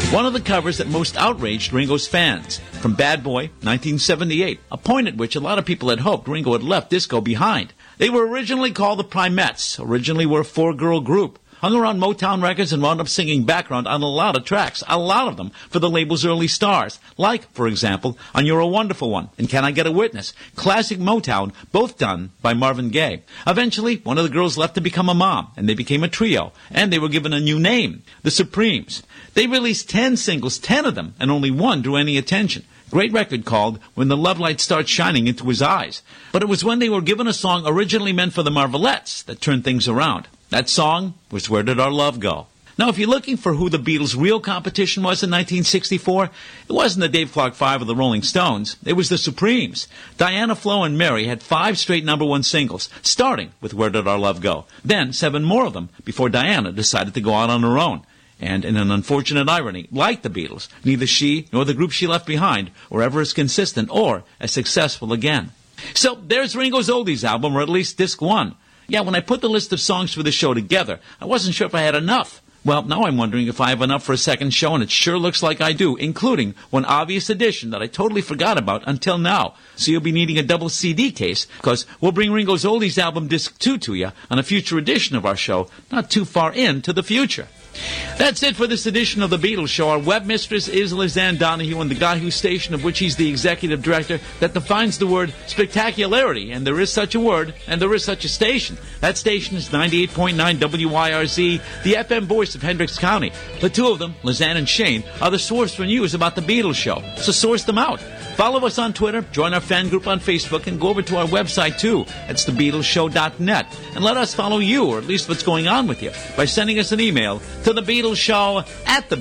One of the covers that most outraged Ringo's fans, from Bad Boy, 1978, a point at which a lot of people had hoped Ringo had left disco behind. They were originally called the Primettes, originally were a four-girl group, hung around Motown Records and wound up singing background on a lot of tracks, a lot of them for the label's early stars, like, for example, on You're a Wonderful One and Can I Get a Witness, classic Motown, both done by Marvin Gaye. Eventually, one of the girls left to become a mom, and they became a trio, and they were given a new name, the Supremes. They released 10 singles, 10 of them, and only one drew any attention. Great record called When the Love Light Starts Shining Into His Eyes. But it was when they were given a song originally meant for the Marvelettes that turned things around. That song was Where Did Our Love Go? Now, if you're looking for who the Beatles' real competition was in 1964, it wasn't the Dave Clark Five or the Rolling Stones. It was the Supremes. Diana, Flo, and Mary had 5 straight #1 singles, starting with Where Did Our Love Go? Then 7 more of them before Diana decided to go out on her own. And in an unfortunate irony, like the Beatles, neither she nor the group she left behind were ever as consistent or as successful again. So there's Ringo's Oldies album, or at least disc 1. Yeah, when I put the list of songs for the show together, I wasn't sure if I had enough. Well, now I'm wondering if I have enough for a second show, and it sure looks like I do, including one obvious addition that I totally forgot about until now. So you'll be needing a double CD case, because we'll bring Ringo's Oldies album disc 2 to you on a future edition of our show, not too far into the future. That's it for this edition of The Beatles Show. Our web mistress is Lisanne Donahue, and the guy whose station, of which he's the executive director, that defines the word spectacularity. And there is such a word, and there is such a station. That station is 98.9 WYRZ, the FM voice of Hendricks County. The two of them, Lisanne and Shane, are the source for news about The Beatles Show. So source them out. Follow us on Twitter, join our fan group on Facebook, and go over to our website, too. It's thebeatlesshow.net. And let us follow you, or at least what's going on with you, by sending us an email to The Beatles Show at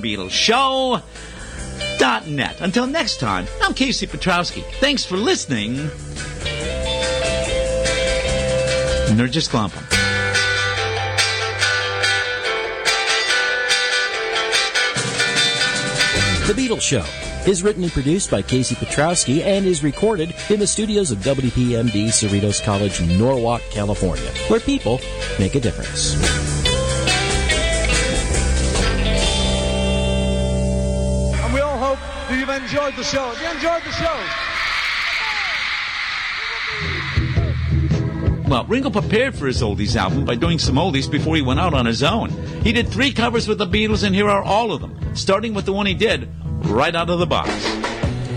thebeatlesshow.net. Until next time, I'm Casey Petrowski. Thanks for listening. Nurgis Glampum. The Beatles Show is written and produced by Casey Petrowski and is recorded in the studios of WPMD Cerritos College, Norwalk, California, where people make a difference. And we all hope that you've enjoyed the show. Have you enjoyed the show? Well, Ringo prepared for his Oldies album by doing some oldies before he went out on his own. He did 3 covers with the Beatles, and here are all of them, starting with the one he did right out of the box.